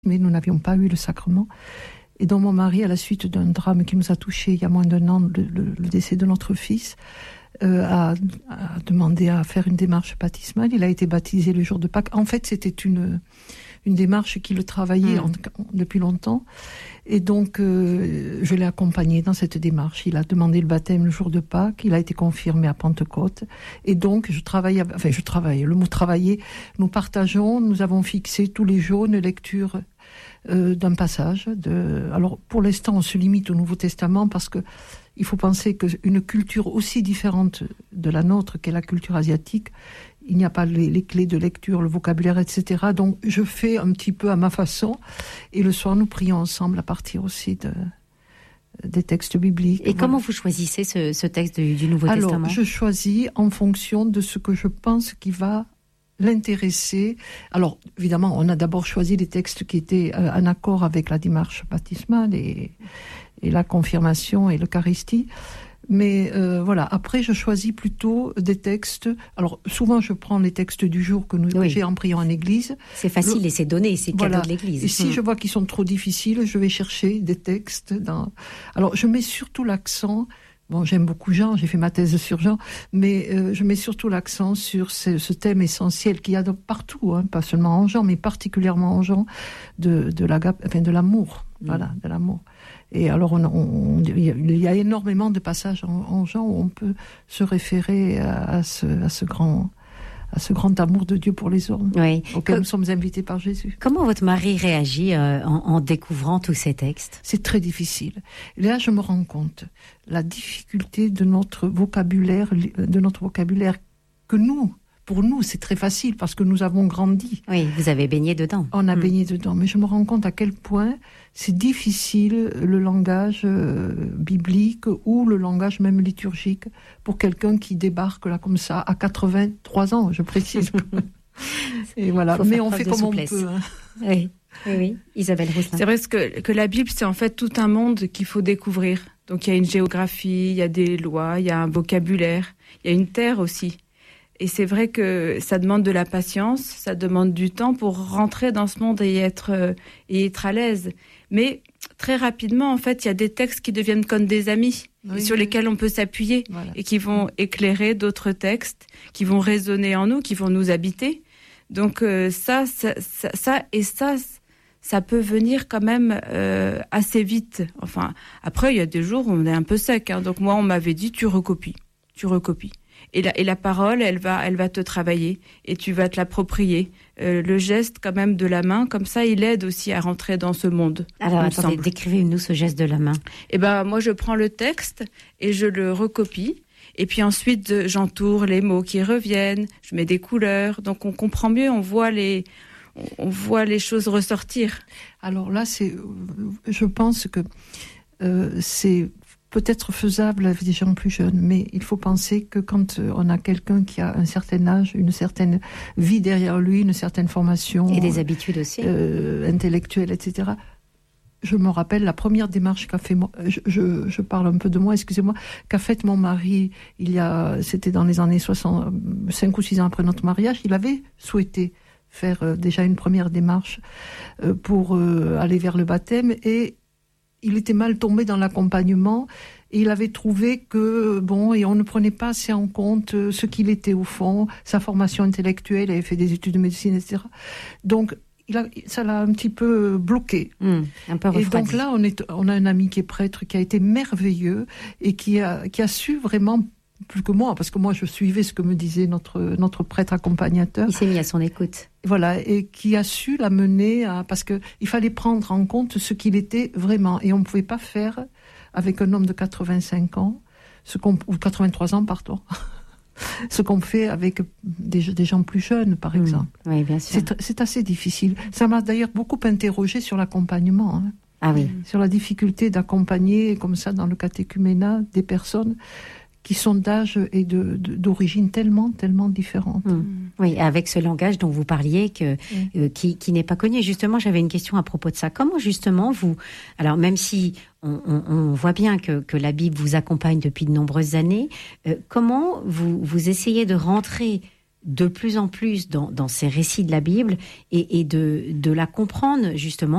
mais nous n'avions pas eu le sacrement. Et donc mon mari, à la suite d'un drame qui nous a touchés il y a moins d'1 an, le décès de notre fils, a demandé à faire une démarche baptismale. Il a été baptisé le jour de Pâques. En fait, c'était une démarche qui le travaillait depuis longtemps. Et donc, je l'ai accompagné dans cette démarche. Il a demandé le baptême le jour de Pâques. Il a été confirmé à Pentecôte. Et donc, le mot travailler, nous partageons, nous avons fixé tous les jours une lecture d'un passage. Alors, pour l'instant, on se limite au Nouveau Testament parce que il faut penser qu'une culture aussi différente de la nôtre qu'est la culture asiatique, il n'y a pas les clés de lecture, le vocabulaire, etc. Donc, je fais un petit peu à ma façon. Et le soir, nous prions ensemble à partir aussi des textes bibliques. Et comment vous choisissez ce texte du Nouveau Testament ? Alors, je choisis en fonction de ce que je pense qui va l'intéresser. Alors, évidemment, on a d'abord choisi des textes qui étaient en accord avec la démarche baptismale et la confirmation et l'Eucharistie. Mais voilà, après je choisis plutôt des textes. Alors souvent je prends les textes du jour que j'ai en priant en église. C'est facile et c'est donné, c'est cadeau de l'église. Et si je vois qu'ils sont trop difficiles, je vais chercher des textes. Alors je mets surtout l'accent. Bon, j'aime beaucoup Jean, j'ai fait ma thèse sur Jean, mais je mets surtout l'accent sur ce thème essentiel qu'il y a partout, pas seulement en Jean, mais particulièrement en Jean, de l'amour. Voilà, de l'amour. Et alors, il y a énormément de passages en Jean où on peut se référer à ce grand amour de Dieu pour les hommes, auquel nous sommes invités par Jésus. Comment votre mari réagit en découvrant tous ces textes ? C'est très difficile. Et là, je me rends compte la difficulté de notre vocabulaire que pour nous, c'est très facile parce que nous avons grandi. Oui, vous avez baigné dedans. On a baigné dedans, mais je me rends compte à quel point c'est difficile le langage biblique ou le langage même liturgique pour quelqu'un qui débarque là comme ça à 83 ans, je précise. Et voilà, mais on fait comme on peut. Oui. Oui, Isabelle Rousselin. C'est vrai que la Bible, c'est en fait tout un monde qu'il faut découvrir. Donc il y a une géographie, il y a des lois, il y a un vocabulaire, il y a une terre aussi. Et c'est vrai que ça demande de la patience, ça demande du temps pour rentrer dans ce monde et être à l'aise. Mais très rapidement, en fait, il y a des textes qui deviennent comme des amis, sur lesquels on peut s'appuyer et qui vont éclairer d'autres textes, qui vont résonner en nous, qui vont nous habiter. Donc ça peut venir quand même assez vite. Enfin, après, il y a des jours où on est un peu sec. Donc moi, on m'avait dit, tu recopies. Et la parole, elle va te travailler et tu vas te l'approprier. Le geste quand même de la main, comme ça, il aide aussi à rentrer dans ce monde. Alors attendez, décrivez-nous ce geste de la main. Eh ben, moi, je prends le texte et je le recopie. Et puis ensuite, j'entoure les mots qui reviennent, je mets des couleurs. Donc on comprend mieux, on voit les choses ressortir. Alors là, je pense que c'est peut-être faisable avec des gens plus jeunes, mais il faut penser que quand on a quelqu'un qui a un certain âge, une certaine vie derrière lui, une certaine formation... Et des habitudes aussi. Intellectuelles, etc. Je me rappelle la première démarche qu'a fait... Je parle un peu de moi, excusez-moi, qu'a faite mon mari, c'était dans les années 60, 5 ou 6 ans après notre mariage, il avait souhaité faire déjà une première démarche pour aller vers le baptême, et il était mal tombé dans l'accompagnement et il avait trouvé que, et on ne prenait pas assez en compte ce qu'il était au fond, sa formation intellectuelle, il avait fait des études de médecine, etc. Donc, ça l'a un petit peu bloqué. Un peu refroidi. Et donc là, on a un ami qui est prêtre, qui a été merveilleux et qui a su vraiment, plus que moi, parce que moi je suivais ce que me disait notre prêtre accompagnateur. Il s'est mis à son écoute. Voilà, et qui a su l'amener parce que il fallait prendre en compte ce qu'il était vraiment, et on ne pouvait pas faire avec un homme de 85 ans, ou 83 ans, pardon, ce qu'on fait avec des gens plus jeunes, par exemple. Oui, bien sûr. C'est assez difficile. Ça m'a d'ailleurs beaucoup interrogé sur l'accompagnement. Ah oui. Sur la difficulté d'accompagner, comme ça, dans le catéchuménat, des personnes qui sont d'âge et d'origine tellement différentes. Oui, avec ce langage dont vous parliez qui n'est pas connu. Justement, j'avais une question à propos de ça. Comment justement alors même si on voit bien que la Bible vous accompagne depuis de nombreuses années, comment vous essayez de rentrer de plus en plus dans ces récits de la Bible et de la comprendre justement